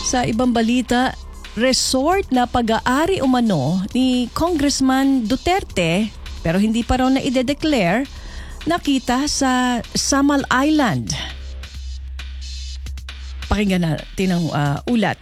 Sa ibang balita, resort na pag-aari umano ni Congressman Duterte pero hindi pa raw na i-declare nakita sa Samal Island. Pakinggan natin ang ulat.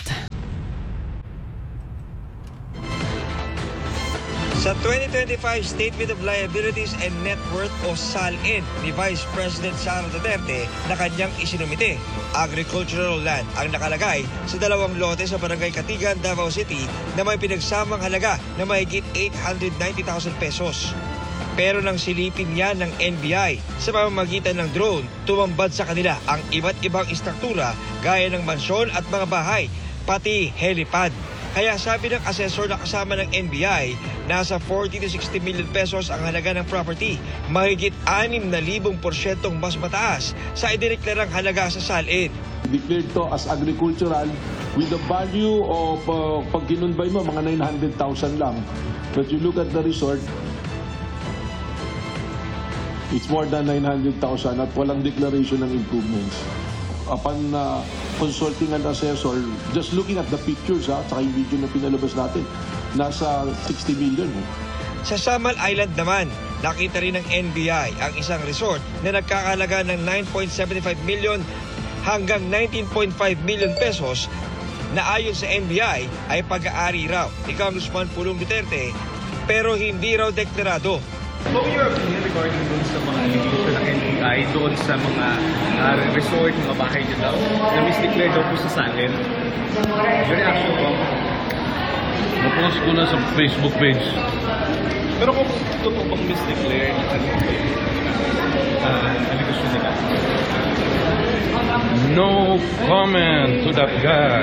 Sa 2025 Statement of Liabilities and Net Worth o SALN ni Vice President Sara Duterte na kanyang isinumite, agricultural land ang nakalagay sa 2 lote sa Barangay Katigan, Davao City na may pinagsamang halaga na mahigit 890,000 pesos. Pero nang silipin niya ng NBI sa pamamagitan ng drone, tumambad sa kanila ang iba't ibang istruktura gaya ng mansyon at mga bahay, pati helipad. Kaya sabi ng assessor na kasama ng NBI, nasa 40 to 60 million pesos ang halaga ng property, mahigit 6,000% mas mataas sa idineklarang halaga sa SALN. Declared to as agricultural with the value of, pag kinunbay mo, mga 900,000 lang. But you look at the resort, it's more than 900,000 at walang declaration ng improvements. Upon consulting an assessor, just looking at the pictures, saka yung video na pinalabas natin, nasa 60 million. Sa Samal Island naman, nakita rin ng NBI ang isang resort na nagkakalaga ng 9.75 million hanggang 19.5 million pesos na ayon sa NBI ay pag-aari raw ni Congressman Pulong Duterte pero hindi raw deklarado. What your opinion regarding doon sa mga allegation ng NBI doon sa mga resort, mga bahay nyo daw, na misdeclare daw po sa SALN? Your reaction po? Napost ko na sa Facebook page. Pero kung totoo bang misdeclare ng allegation nila? No comment to that guy.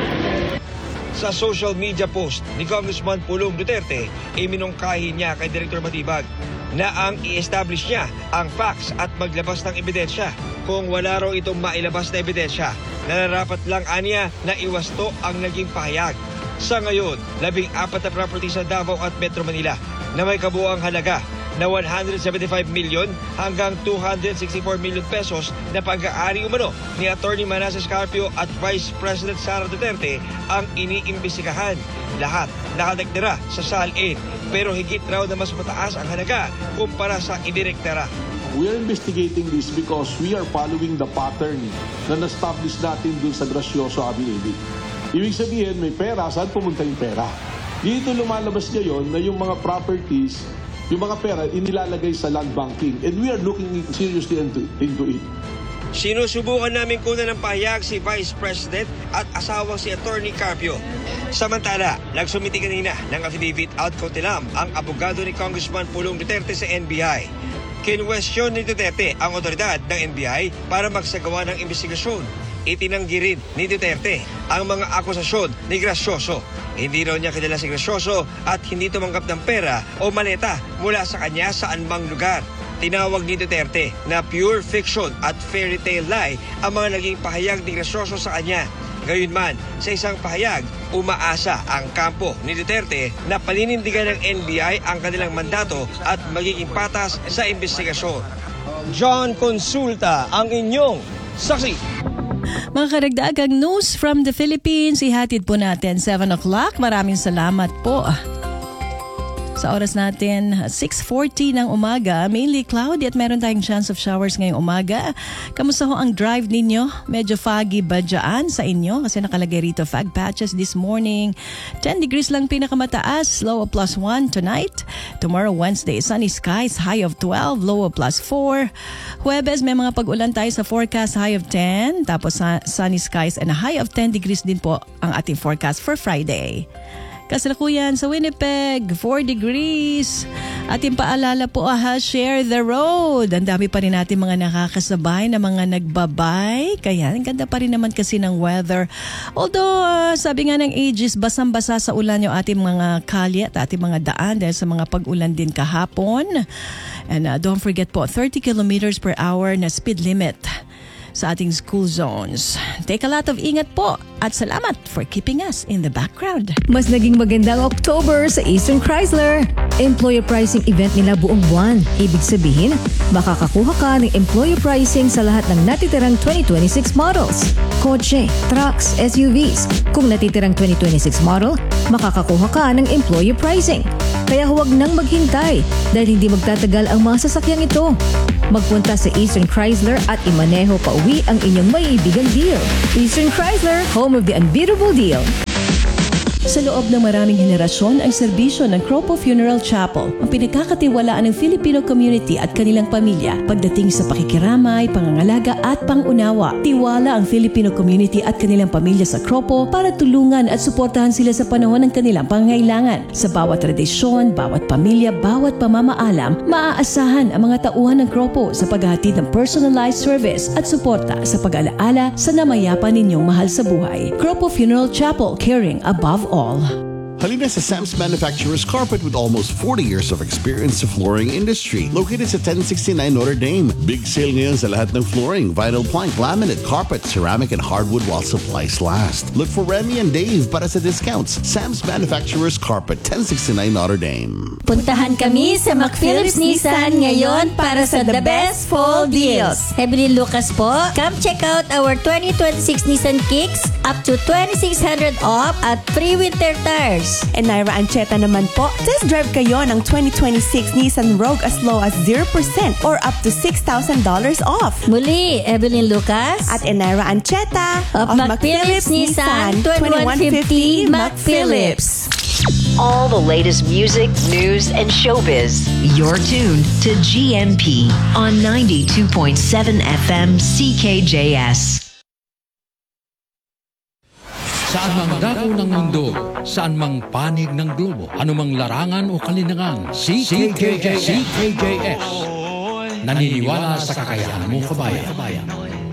Sa social media post ni Congressman Pulong Duterte, iminungkahi niya kay Director Matibag na ang i-establish niya ang facts at maglabas ng ebidensya. Kung wala raw itong mailabas na ebidensya, nararapat lang aniya na iwasto ang naging pahayag. Sa ngayon, 14 na property sa Davao at Metro Manila na may kabuuang halaga na 175 million hanggang 264 million pesos na pag-aari umano ni Attorney Manasseh Carpio at Vice President Sara Duterte ang iniimbestigahan. Lahat nakadeklara sa SALN pero higit raw na mas mataas ang halaga kumpara sa idirektara. We are investigating this because we are following the pattern na na-establish natin dun sa Gracioso affidavit. Ibig sabihin, may pera, saan pumunta yung pera? Dito lumalabas ngayon na yung mga properties, yung mga pera, inilalagay sa land banking. And we are looking seriously into it. Sinusubukan namin kunan ng pahayag si Vice President at asawang si Attorney Carpio. Samantala, nagsumiti kanina ng affidavit ad cautelam ang abogado ni Congressman Pulong Duterte sa NBI. Kinwestiyon ni Duterte ang otoridad ng NBI para magsagawa ng investigasyon. Itinanggi rin ni Duterte ang mga akusasyon ni Gracioso. Hindi raw niya kilala si Gracioso at hindi tumanggap ng pera o maleta mula sa kanya sa anumang lugar. Tinawag ni Duterte na pure fiction at fairy tale lie ang mga naging pahayag ni Gracioso sa kanya. Gayunman, sa isang pahayag, umaasa ang kampo ni Duterte na paninindigan ng NBI ang kanilang mandato at magiging patas sa investigasyon. John Consulta, ang inyong saksi. Mga karagdagang news from the Philippines, ihatid po natin 7 o'clock. Maraming salamat po. Sa oras natin, 6:40 ng umaga, mainly cloudy at meron tayong chance of showers ngayong umaga. Kamusta ho ang drive ninyo? Medyo foggy ba dyan sa inyo? Kasi nakalagay rito fog patches this morning. 10 degrees lang pinakamataas, low of +1 tonight. Tomorrow, Wednesday, sunny skies, high of 12, low of +4. Huwebes, may mga pag-ulan tayo sa forecast, high of 10. Tapos sunny skies and a high of 10 degrees din po ang ating forecast for Friday. Kasalukuyan sa Winnipeg, 4 degrees. Ating paalala po, share the road. Ang dami pa rin natin mga nakakasabay na mga nagbabay. Kaya ang ganda pa rin naman kasi ng weather. Although, sabi nga ng Aegis, basang-basa sa ulan yung ating mga kalye at ating mga daan dahil sa mga pag-ulan din kahapon. And don't forget po, 30 kilometers per hour na speed limit sa ating school zones. Take a lot of ingat po At salamat for keeping us in the background. Mas naging magandang October sa Eastern Chrysler. Employer pricing event nila buong buwan. Ibig sabihin, makakakuha ka ng employer pricing sa lahat ng natitirang 2026 models. Kotse, trucks, SUVs. Kung natitirang 2026 model, makakakuha ka ng employer pricing. Kaya huwag nang maghintay dahil hindi magtatagal ang mga sasakyang ito. Magpunta sa Eastern Chrysler at imaneho pa uwi ang inyong maiibigang deal. Eastern Chrysler, home of the unbeatable deal. Sa loob ng maraming henerasyon, ang serbisyo ng Cropo Funeral Chapel ang pinagkakatiwalaan ng Filipino community at kanilang pamilya pagdating sa pakikiramay, pangangalaga at pangunawa. Tiwala ang Filipino community at kanilang pamilya sa Cropo para tulungan at suportahan sila sa panahon ng kanilang pangangailangan. Sa bawat tradisyon, bawat pamilya, bawat pamamaalam, maaasahan ang mga tauhan ng Cropo sa paghahatid ng personalized service at suporta sa pag-alaala sa namayapa ninyong mahal sa buhay. Cropo Funeral Chapel, caring above all. Halina sa Sam's Manufacturers Carpet with almost 40 years of experience sa flooring industry. Located sa 1069 Notre Dame. Big sale ngayon sa lahat ng flooring, vinyl plank, laminate, carpet, ceramic, and hardwood while supplies last. Look for Remy and Dave para sa discounts. Sam's Manufacturers Carpet, 1069 Notre Dame. Puntahan kami sa McPhillips Nissan ngayon para sa the best fall deals. Evelyn Lucas po, come check out our 2026 Nissan Kicks up to 2,600 off at free winter tires. And Naira Ancheta naman po, test drive kayo ng 2026 Nissan Rogue as low as 0% or up to $6,000 off. Muli, Evelyn Lucas At Naira Ancheta of McPhillips Nissan 2150 McPhillips. All the latest music, news, and showbiz. You're tuned to GMP on 92.7 FM CKJS. Saan mang dako ng mundo, saan mang panig ng globo, anumang larangan o kalinangan, CKJS naniniwala sa kakayahan mo, kabayan.